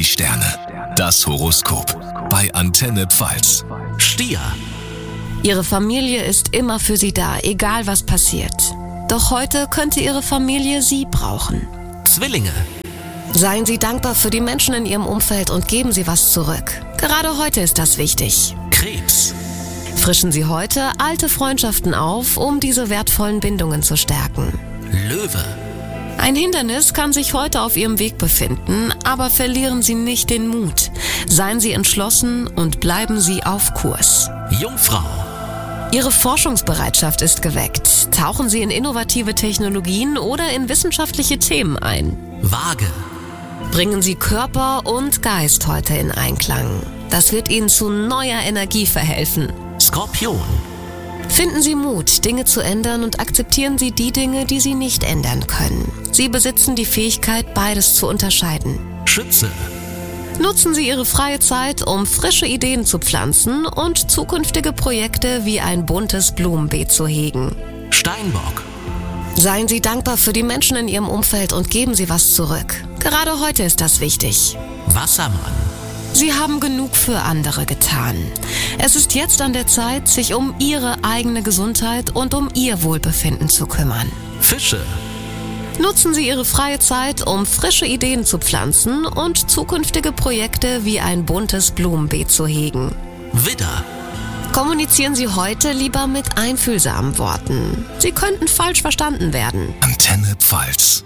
Sterne. Das Horoskop bei Antenne Pfalz. Stier. Ihre Familie ist immer für Sie da, egal was passiert. Doch heute könnte Ihre Familie Sie brauchen. Zwillinge. Seien Sie dankbar für die Menschen in Ihrem Umfeld und geben Sie was zurück. Gerade heute ist das wichtig. Krebs. Frischen Sie heute alte Freundschaften auf, um diese wertvollen Bindungen zu stärken. Löwe. Ein Hindernis kann sich heute auf Ihrem Weg befinden, aber verlieren Sie nicht den Mut. Seien Sie entschlossen und bleiben Sie auf Kurs. Jungfrau. Ihre Forschungsbereitschaft ist geweckt. Tauchen Sie in innovative Technologien oder in wissenschaftliche Themen ein. Waage. Bringen Sie Körper und Geist heute in Einklang. Das wird Ihnen zu neuer Energie verhelfen. Skorpion. Finden Sie Mut, Dinge zu ändern und akzeptieren Sie die Dinge, die Sie nicht ändern können. Sie besitzen die Fähigkeit, beides zu unterscheiden. Schütze. Nutzen Sie Ihre freie Zeit, um frische Ideen zu pflanzen und zukünftige Projekte wie ein buntes Blumenbeet zu hegen. Steinbock. Seien Sie dankbar für die Menschen in Ihrem Umfeld und geben Sie was zurück. Gerade heute ist das wichtig. Wassermann. Sie haben genug für andere getan. Es ist jetzt an der Zeit, sich um Ihre eigene Gesundheit und um Ihr Wohlbefinden zu kümmern. Fische. Nutzen Sie Ihre freie Zeit, um frische Ideen zu pflanzen und zukünftige Projekte wie ein buntes Blumenbeet zu hegen. Widder. Kommunizieren Sie heute lieber mit einfühlsamen Worten. Sie könnten falsch verstanden werden. Antenne Pfalz.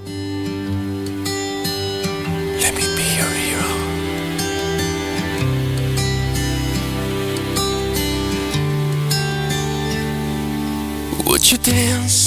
Let me be your hero. Would you dance